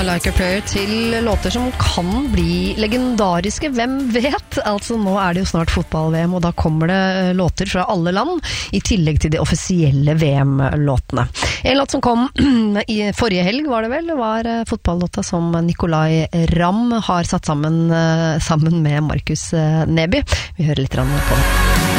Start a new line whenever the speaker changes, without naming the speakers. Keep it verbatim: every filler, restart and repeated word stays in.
Like a Prayer til låter som kan bli legendariske, hvem vet? Altså nå er det jo snart fotball-V M, og da kommer det låter fra alle land, i tillegg til de offisielle V M-låtene. En låt som kom i forrige helg, var det vel, var fotballlåta som Nicolai Ramm har satt sammen, sammen med Markus Neby. Vi hører litt på det.